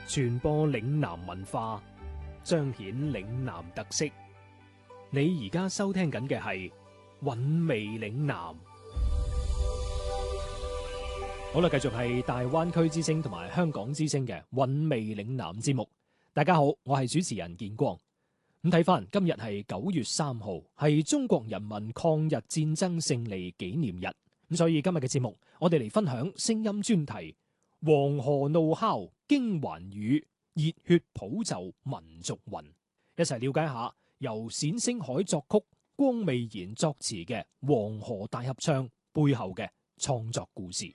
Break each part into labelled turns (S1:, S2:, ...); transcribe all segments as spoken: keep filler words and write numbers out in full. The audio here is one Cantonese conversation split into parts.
S1: 傳播嶺南文化，彰顯嶺南特色。你而家收聽緊嘅係韻味嶺南。好啦，繼續係大灣區之聲同埋香港之聲嘅韻味嶺南節目。大家好，我係主持人建光。咁睇翻今日係九月三號，係中國人民抗日戰爭勝利紀念日。咁所以今日嘅節目，我哋嚟分享聲音專題：黃河怒號驚寰宇，熱血普就民族魂。一齊了解下由冼星海作曲、光未然作詞嘅《黃河大合唱》背後嘅創作故事。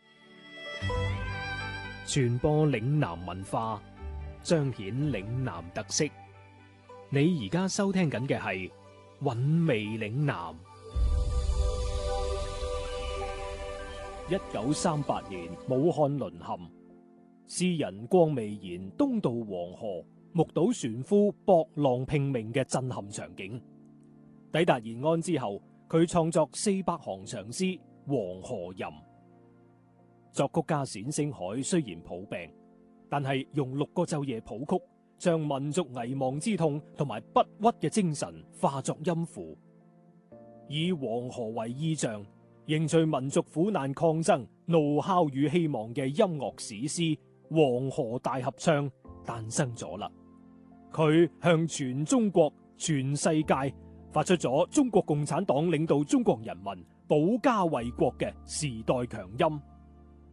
S1: 傳播嶺南文化，彰顯嶺南特色。你而家收聽緊嘅係韻味嶺南。一九三八年，武漢淪陷，詩人光未然東渡黃河，目睹船夫搏浪拼命嘅震撼場景。抵達延安之後，佢創作四百行長詩《黃河吟》。作曲家冼星海雖然抱病，但係用六個晝夜譜曲，將民族危亡之痛同埋不屈嘅精神化作音符，以黃河為意象，凝聚民族苦難抗爭、怒號與希望嘅音樂史詩《黃河大合唱》誕生咗啦。佢向全中國、全世界發出咗中國共產黨領導中國人民保家衛國嘅時代強音。